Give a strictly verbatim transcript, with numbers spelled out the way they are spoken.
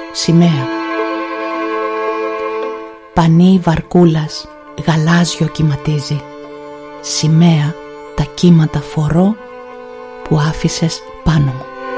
σημαία. Πανί βαρκούλας γαλάζιο κυματίζει, σημαία τα κύματα φορώ που άφησες πάνω μου.